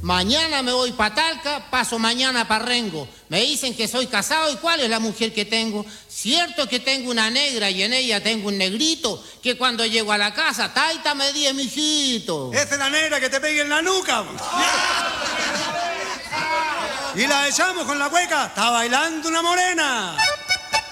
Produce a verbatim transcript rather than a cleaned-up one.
Mañana me voy para Talca, paso mañana para Rengo. Me dicen que soy casado, ¿y cuál es la mujer que tengo? Cierto que tengo una negra y en ella tengo un negrito, que cuando llego a la casa, taita me di, mijito. Esa es la negra que te pegue en la nuca. Y la echamos con la cueca, está bailando una morena.